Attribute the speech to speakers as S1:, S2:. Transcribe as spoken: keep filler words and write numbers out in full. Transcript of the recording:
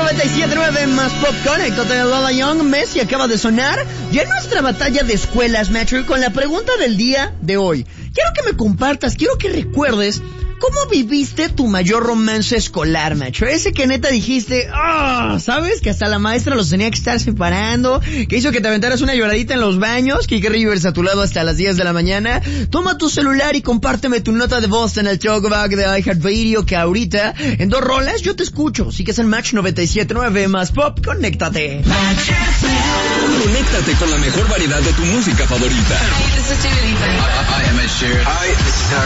S1: noventa y siete punto nueve más Pop Connect de Lola Young. Messi acaba de sonar. Ya en nuestra batalla de escuelas, Metro, con la pregunta del día de hoy. Quiero que me compartas, quiero que recuerdes ¿cómo viviste tu mayor romance escolar, macho? Ese que neta dijiste, ah, oh, ¿sabes? Que hasta la maestra los tenía que estar separando, que hizo que te aventaras una lloradita en los baños, Kike Rivers a tu lado hasta las diez de la mañana. Toma tu celular y compárteme tu nota de voz en el talkback de iHeartRadio, que ahorita, en dos rolas, yo te escucho. Sí que es el Match noventa y siete punto nueve más Pop, conéctate.
S2: Conéctate con la mejor variedad de tu música favorita.
S3: Hi, this is Dua Lipa.
S2: I, I am Ed Sheeran.
S4: Hi, this is Harry